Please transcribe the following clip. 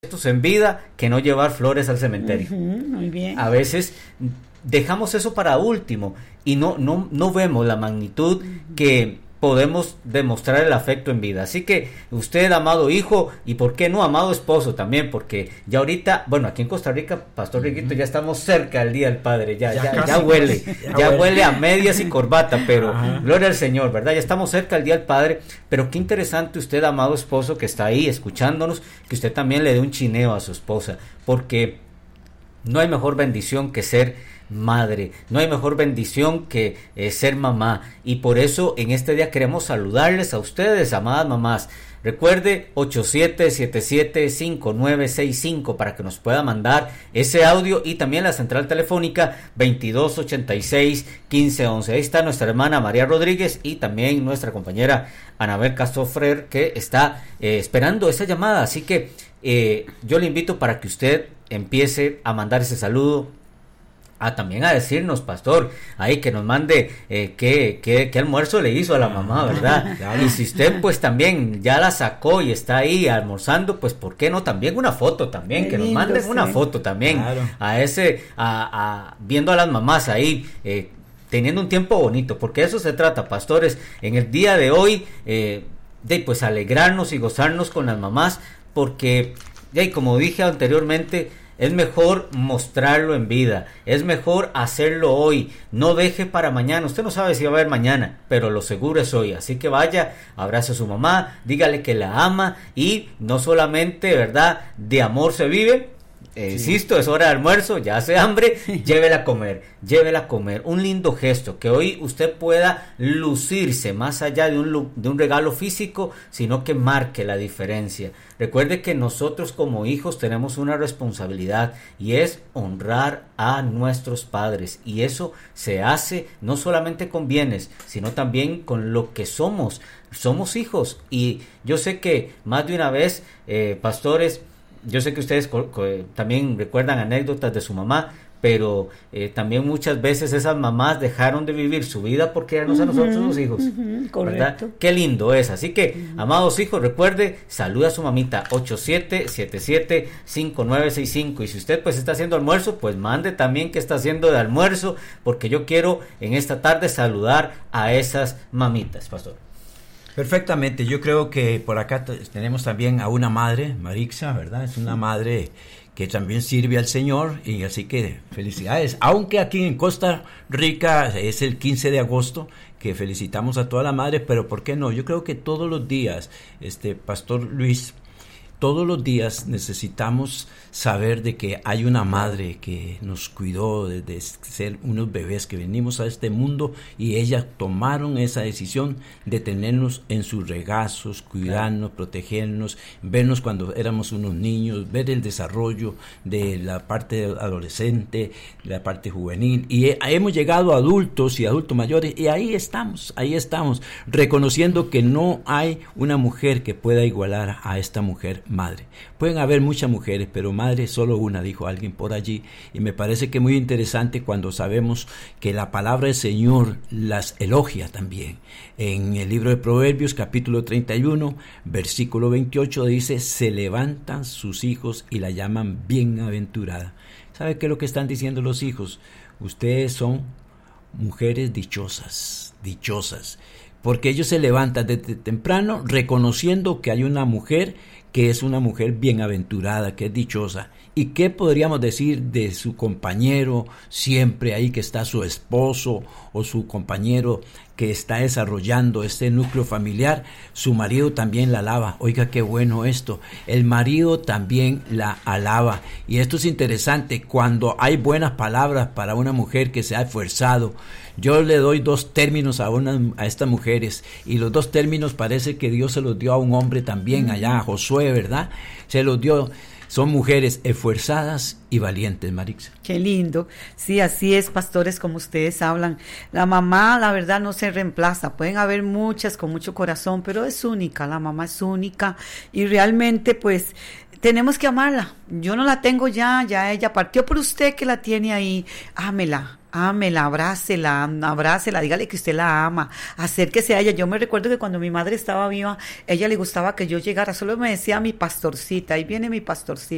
en vida que no llevar flores al cementerio. Muy bien. A veces dejamos eso para último y no vemos la magnitud que podemos demostrar el afecto en vida. Así que usted, amado hijo, y por qué no, amado esposo también, porque ya ahorita, bueno, aquí en Costa Rica, Pastor Riquito, ya estamos cerca del Día del Padre, ya huele, ya huele a medias y corbata, pero gloria al Señor, ¿verdad? Ya estamos cerca del Día del Padre, pero qué interesante usted, amado esposo, que está ahí escuchándonos, que usted también le dé un chineo a su esposa, porque no hay mejor bendición que ser madre, no hay mejor bendición que ser mamá, y por eso en este día queremos saludarles a ustedes, amadas mamás. Recuerde 8777-5965 para que nos pueda mandar ese audio, y también la central telefónica 2286-1511. Ahí está nuestra hermana María Rodríguez y también nuestra compañera Anabel Castro Frer, que está esperando esa llamada. Así que yo le invito para que usted empiece a mandar ese saludo, también a decirnos, pastor, ahí que nos mande qué almuerzo le hizo a la mamá, ¿verdad? Claro. Y si usted pues también ya la sacó y está ahí almorzando, pues ¿por qué no? También una foto también, que nos manden una foto también, claro. Viendo a las mamás ahí, teniendo un tiempo bonito, porque de eso se trata, pastores, en el día de hoy, pues alegrarnos y gozarnos con las mamás, porque, como dije anteriormente, es mejor mostrarlo en vida, es mejor hacerlo hoy, no deje para mañana. Usted no sabe si va a haber mañana, pero lo seguro es hoy. Así que vaya, abrace a su mamá, dígale que la ama, y no solamente, ¿verdad?, de amor se vive. Insisto, es hora de almuerzo, ya hace hambre, llévela a comer, un lindo gesto, que hoy usted pueda lucirse más allá de un regalo físico, sino que marque la diferencia. Recuerde que nosotros como hijos tenemos una responsabilidad, y es honrar a nuestros padres, y eso se hace no solamente con bienes, sino también con lo que somos hijos. Y yo sé que más de una vez, pastores, yo sé que ustedes también recuerdan anécdotas de su mamá, pero también muchas veces esas mamás dejaron de vivir su vida porque eran a nosotros los hijos, ¿verdad? Qué lindo es. Así que, amados hijos, recuerde, saluda a su mamita, 8777-5965, y si usted pues está haciendo almuerzo, pues mande también que está haciendo de almuerzo, porque yo quiero en esta tarde saludar a esas mamitas, pastor. Perfectamente, yo creo que por acá tenemos también a una madre, Marixa, ¿verdad? Es una madre que también sirve al Señor, y así que felicidades. Aunque aquí en Costa Rica es el 15 de agosto, que felicitamos a toda la madre, pero ¿por qué no? Yo creo que todos los días, Pastor Luis, todos los días necesitamos saber de que hay una madre que nos cuidó desde ser unos bebés que venimos a este mundo, y ellas tomaron esa decisión de tenernos en sus regazos, cuidarnos, protegernos, vernos cuando éramos unos niños, ver el desarrollo de la parte adolescente, la parte juvenil, y hemos llegado a adultos y adultos mayores, y ahí estamos, reconociendo que no hay una mujer que pueda igualar a esta mujer madre. Pueden haber muchas mujeres, pero madre solo una, dijo alguien por allí, y me parece que muy interesante cuando sabemos que la palabra del Señor las elogia también. En el libro de Proverbios, capítulo 31, versículo 28, dice: se levantan sus hijos y la llaman bienaventurada. ¿Sabe qué es lo que están diciendo los hijos? Ustedes son mujeres dichosas, porque ellos se levantan desde temprano reconociendo que hay una mujer que es una mujer bienaventurada, que es dichosa. ¿Y qué podríamos decir de su compañero siempre ahí, que está su esposo o su compañero que está desarrollando este núcleo familiar? Su marido también la alaba. Oiga, qué bueno esto. El marido también la alaba. Y esto es interesante, cuando hay buenas palabras para una mujer que se ha esforzado. Yo le doy dos términos a estas mujeres, y los dos términos parece que Dios se los dio a un hombre también, allá a Josué, ¿verdad? Se los dio. Son mujeres esforzadas y valientes, Marixa. Qué lindo. Sí, así es, pastores, como ustedes hablan. La mamá, la verdad, no se reemplaza. Pueden haber muchas con mucho corazón, pero es única. La mamá es única, y realmente, pues, tenemos que amarla. Yo no la tengo ya ella partió por usted, que la tiene ahí. Ámela, abrácela, dígale que usted la ama, acérquese a ella. Yo me recuerdo que cuando mi madre estaba viva, ella le gustaba que yo llegara, solo me decía mi pastorcita, ahí viene mi pastorcita.